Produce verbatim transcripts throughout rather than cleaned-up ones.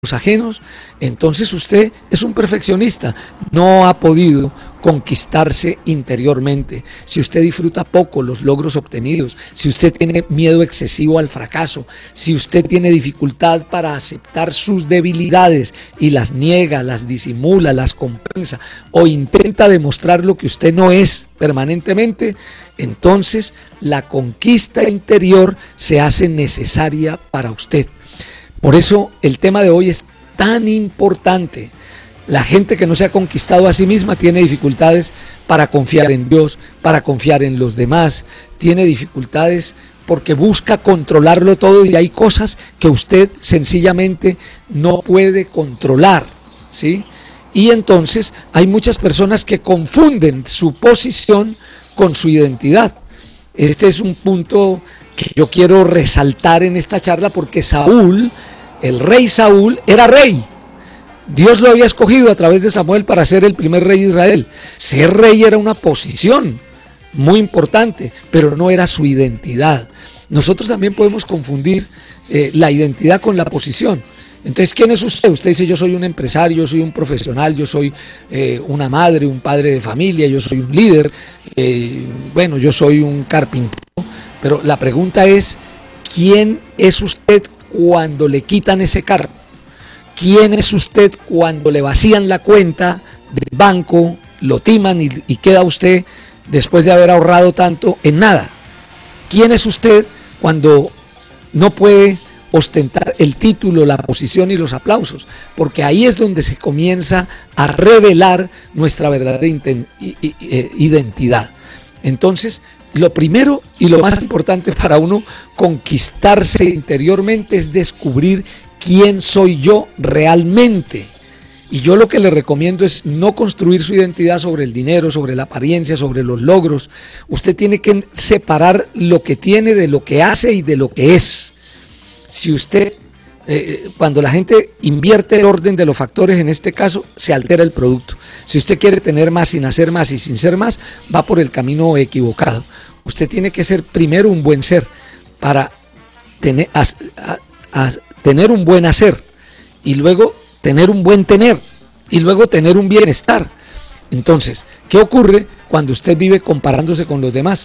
los ajenos, entonces usted es un perfeccionista, no ha podido conquistarse interiormente. Si usted disfruta poco los logros obtenidos, si usted tiene miedo excesivo al fracaso, si usted tiene dificultad para aceptar sus debilidades y las niega, las disimula, las compensa o intenta demostrar lo que usted no es permanentemente, entonces la conquista interior se hace necesaria para usted. Por eso el tema de hoy es tan importante. La gente que no se ha conquistado a sí misma tiene dificultades para confiar en Dios, para confiar en los demás, tiene dificultades porque busca controlarlo todo y hay cosas que usted sencillamente no puede controlar, ¿sí? Y entonces hay muchas personas que confunden su posición con su identidad. Este es un punto que yo quiero resaltar en esta charla porque Saúl, el rey Saúl, era rey. Dios lo había escogido a través de Samuel para ser el primer rey de Israel. Ser rey era una posición muy importante, pero no era su identidad. Nosotros también podemos confundir eh, la identidad con la posición. Entonces, ¿quién es usted? Usted dice, yo soy un empresario, yo soy un profesional, yo soy eh, una madre, un padre de familia, yo soy un líder, eh, bueno, yo soy un carpintero. Pero la pregunta es, ¿quién es usted cuando le quitan ese cargo? ¿Quién es usted cuando le vacían la cuenta del banco, lo timan y, y queda usted, después de haber ahorrado tanto, en nada? ¿Quién es usted cuando no puede ostentar el título, la posición y los aplausos? Porque ahí es donde se comienza a revelar nuestra verdadera identidad. Entonces, lo primero y lo más importante para uno conquistarse interiormente es descubrir quién soy yo realmente. Y yo lo que le recomiendo es no construir su identidad sobre el dinero, sobre la apariencia, sobre los logros. Usted tiene que separar lo que tiene de lo que hace y de lo que es. Si usted, eh, cuando la gente invierte el orden de los factores, en este caso, se altera el producto. Si usted quiere tener más sin hacer más y sin ser más, va por el camino equivocado. Usted tiene que ser primero un buen ser para tener, a, a, a, tener un buen hacer y luego tener un buen tener y luego tener un bienestar. Entonces, ¿qué ocurre cuando usted vive comparándose con los demás?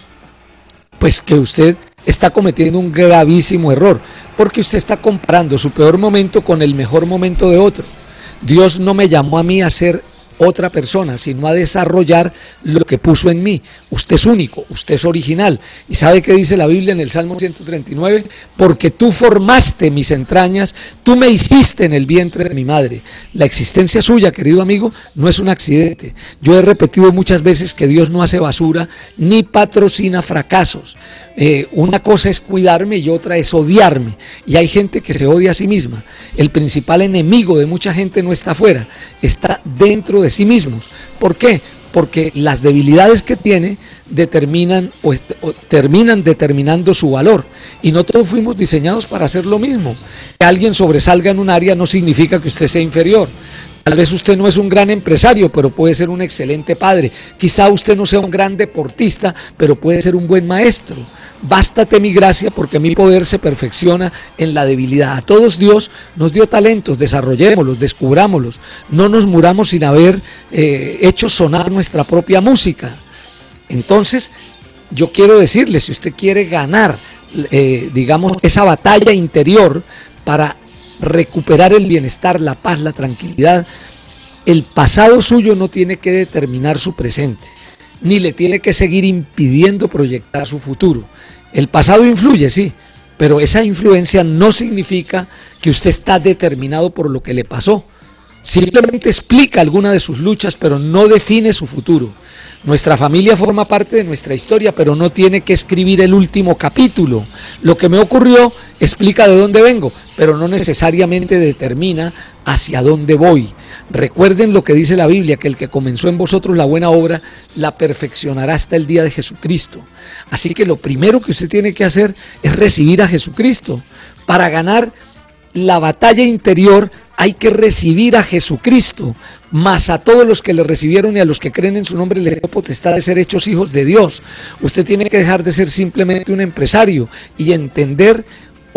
Pues que usted está cometiendo un gravísimo error, porque usted está comparando su peor momento con el mejor momento de otro. Dios no me llamó a mí a ser otra persona, sino a desarrollar lo que puso en mí. Usted es único, usted es original. ¿Y sabe qué dice la Biblia en el Salmo ciento treinta y nueve? Porque tú formaste mis entrañas, tú me hiciste en el vientre de mi madre. La existencia suya, querido amigo, no es un accidente. Yo he repetido muchas veces que Dios no hace basura ni patrocina fracasos. Eh, una cosa es cuidarme y otra es odiarme. Y hay gente que se odia a sí misma. El principal enemigo de mucha gente no está afuera, está dentro de sí mismos. ¿Por qué? Porque las debilidades que tiene determinan o, o terminan determinando su valor, y no todos fuimos diseñados para hacer lo mismo. Que alguien sobresalga en un área no significa que usted sea inferior. Tal vez usted no es un gran empresario, pero puede ser un excelente padre. Quizá usted no sea un gran deportista, pero puede ser un buen maestro. Bástate mi gracia, porque mi poder se perfecciona en la debilidad. A todos Dios nos dio talentos, desarrollémoslos, descubrámoslos. No nos muramos sin haber eh, hecho sonar nuestra propia música. Entonces, yo quiero decirle, si usted quiere ganar, eh, digamos, esa batalla interior para recuperar el bienestar, la paz, la tranquilidad, el pasado suyo no tiene que determinar su presente, ni le tiene que seguir impidiendo proyectar su futuro. El pasado influye, sí, pero esa influencia no significa que usted está determinado por lo que le pasó. Simplemente explica alguna de sus luchas, pero no define su futuro. Nuestra familia forma parte de nuestra historia, pero no tiene que escribir el último capítulo. Lo que me ocurrió explica de dónde vengo, pero no necesariamente determina hacia dónde voy. Recuerden lo que dice la Biblia, que el que comenzó en vosotros la buena obra, la perfeccionará hasta el día de Jesucristo. Así que lo primero que usted tiene que hacer es recibir a Jesucristo. Para ganar la batalla interior hay que recibir a Jesucristo, más a todos los que le recibieron y a los que creen en su nombre le dio potestad de ser hechos hijos de Dios. Usted tiene que dejar de ser simplemente un empresario y entender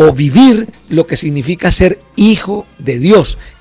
o vivir lo que significa ser hijo de Dios.